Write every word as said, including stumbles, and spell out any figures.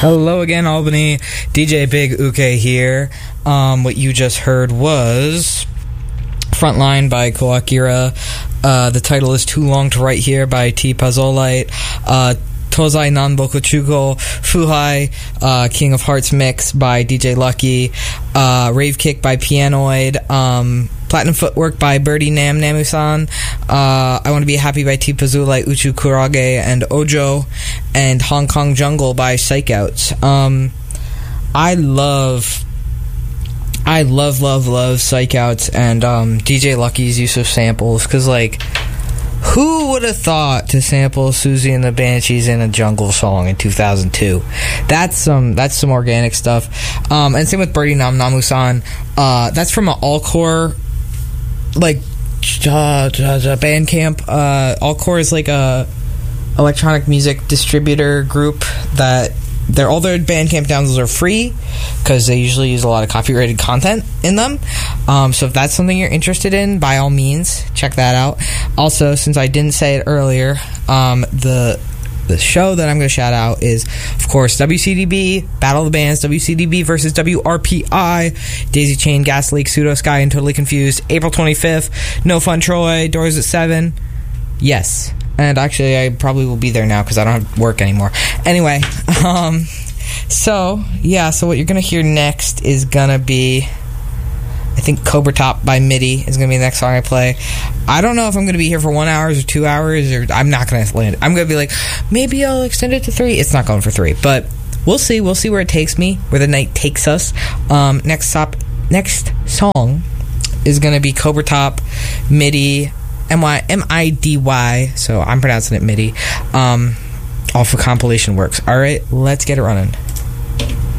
Hello again, Albany. D J Big Uke here. Um, what you just heard was Frontline by Koakira. Uh, the title is Too Long to Write Here by T. Puzzolite. Uh, Tozai Nanboku Chugo, Fuhai, uh, King of Hearts Mix by D J Lucky, uh, Rave Kick by Pianoid, um, Platinum Footwork by Birdie Nam Namusan, uh, I Want to Be Happy by T. Pazulite, Uchu Kurage, and Ojo, and Hong Kong Jungle by Psychouts. Um, I love... I love, love, love Psychouts and um, D J Lucky's use of samples, because, like, who would have thought to sample Susie and the Banshees in a Jungle song in two thousand two? That's some that's some organic stuff. Um, and same with Birdie Nam Namusan. Uh, that's from an all-core, like, uh, Bandcamp. Uh, all-core is like a electronic music distributor group that... They're, all their Bandcamp downloads are free because they usually use a lot of copyrighted content in them. Um, so if that's something you're interested in, by all means, check that out. Also, since I didn't say it earlier, um, the the show that I'm going to shout out is, of course, W C D B, Battle of the Bands, W C D B versus W R P I, Daisy Chain, Gas Leak, Pseudo Sky, and Totally Confused, April twenty-fifth, No Fun Troy, doors at seven. Yes. And actually, I probably will be there now because I don't have work anymore. Anyway, um, so, yeah, so what you're going to hear next is going to be, I think, Cobra Top by MIDI is going to be the next song I play. I don't know if I'm going to be here for one hour or two hours, or I'm not going to land it. I'm going to be like, maybe I'll extend it to three. It's not going for three, but we'll see. We'll see where it takes me, where the night takes us. Um, next stop, next song is going to be Cobra Top, MIDI, M Y M I D Y, so I'm pronouncing it MIDI, um, off of Compilation Works. Alright, let's get it running.